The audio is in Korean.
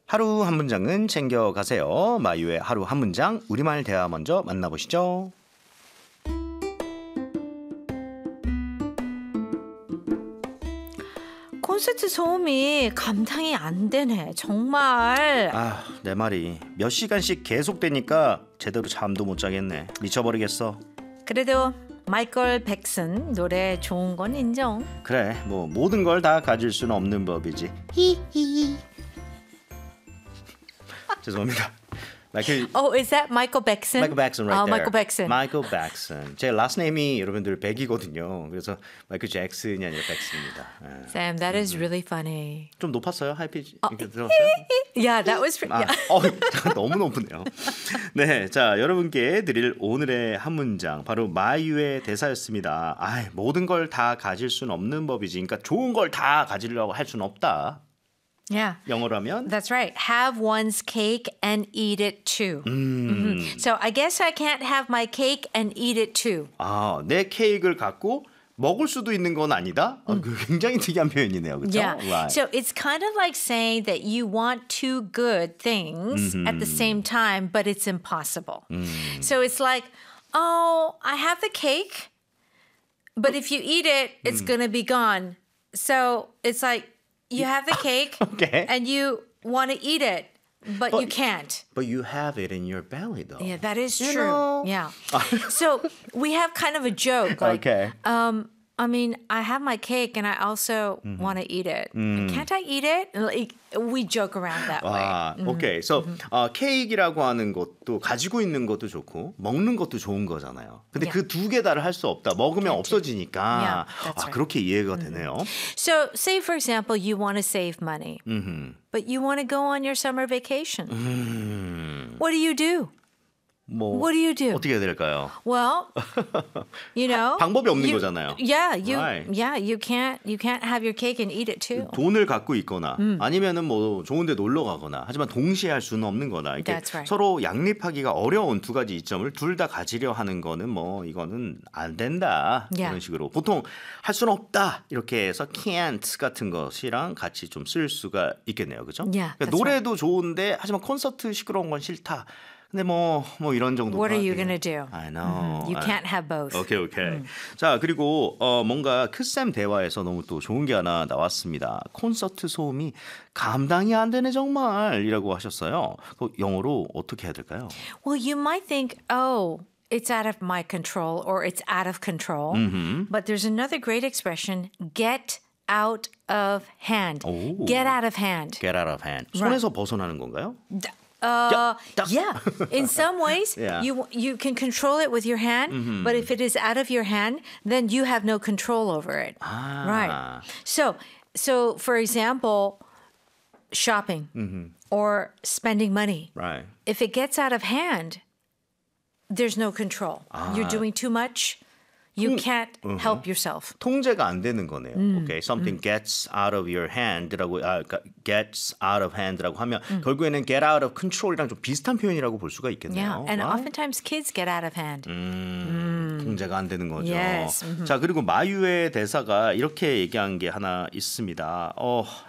하루 한 문장은 챙겨가세요. 마유의 하루 한 문장 우리말 대화 먼저 만나보시죠. 콘서트 소음이 감당이 안 되네. 정말. 내 말이 몇 시간씩 계속되니까 제대로 잠도 못 자겠네. 미쳐버리겠어. 그래도 마이클 잭슨 노래 좋은 건 인정. 그래, 뭐 모든 걸 다 가질 수는 없는 법이지. 히히히. 죄송합니다. 마이클. Oh, is that Michael Jackson? Michael Jackson right there. Michael Jackson. Michael Jackson. 제 last name이 여러분들 백이거든요. 그래서 마이클 잭슨이 아니라 백슨입니다. Sam, that is really funny. 좀 높았어요? 하이피치 이렇게 들었어요? Yeah, that was. Yeah. 너무 높으네요. 네, 자 여러분께 드릴 오늘의 한 문장 바로 마유의 대사였습니다. 모든 걸 다 가질 수는 없는 법이지. 그러니까 좋은 걸 다 가지려고 할 수는 없다. Yeah. 영어로 하면 That's right. Have one's cake and eat it too. So I guess I can't have my cake and eat it too. 내 케이크를 갖고 먹을 수도 있는 건 아니다. 굉장히 특이한 표현이네요. 그렇죠? Yeah. Right. So it's kind of like saying that you want two good things at the same time, but it's impossible. So it's like, oh, I have the cake, but if you eat it, it's going to be gone. So it's like you have the cake Okay. and you want to eat it, but you can't. But you have it in your belly though. Yeah, that is You true. know. Yeah. So we have kind of a joke. Like, Okay. I mean, I have my cake and I also want to eat it. Can't I eat it? Like, we joke around that way. 오케이. So 케이크라고 하는 것도 가지고 있는 것도 좋고 먹는 것도 좋은 거잖아요. 근데 그 두 개 다를 할 수 없다. 먹으면 없어지니까. Yeah, that's right. 그렇게 이해가 되네요. So, say for example, you want to save money, but you want to go on your summer vacation. What do you do? 뭐 What do you do? 어떻게 해야 될까요? Well, you know, 방법이 없는 거잖아요. Yeah, Right. you can't have your cake and eat it too. 돈을 갖고 있거나 아니면은 뭐 좋은데 놀러 가거나 하지만 동시에 할 수는 없는 거다. 이렇게 That's right. 서로 양립하기가 어려운 두 가지 이점을 둘 다 가지려 하는 거는 뭐 이거는 안 된다. Yeah. 이런 식으로 보통 할 수는 없다. 이렇게 해서 can't 같은 것이랑 같이 좀 쓸 수가 있겠네요. 그렇죠? Yeah, 그러니까 that's 노래도 좋은데 하지만 콘서트 시끄러운 건 싫다. 근데 뭐 이런 정도. What are you gonna do? I know. You can't have both. 오케이. 자, 그리고 뭔가 크쌤 대화에서 너무 또 좋은 게 하나 나왔습니다. 콘서트 소음이 감당이 안 되네 정말이라고 하셨어요. 그 영어로 어떻게 해야 될까요? Well, you might think, oh, it's out of my control or it's out of control. But there's another great expression, get out of hand. 오. Get out of hand. Get out of hand. 손에서 벗어나는 건가요? Yeah. In some ways, Yeah. you can control it with your hand, but if it is out of your hand, then you have no control over it. Right. So for example, shopping or spending money. Right. If it gets out of hand, there's no control. You're doing too much. You can't help yourself. 통제가 안 되는 거네요. Okay, something gets out of your hand라고 그러니까 gets out of hand라고 하면 결국에는 get out of control이랑 좀 비슷한 표현이라고 볼 수가 있겠네요. Yeah, and Right? oftentimes kids get out of hand. 통제가 안 되는 거죠. Yes. 자, 그리고 마유의 대사가 이렇게 얘기한 게 하나 있습니다.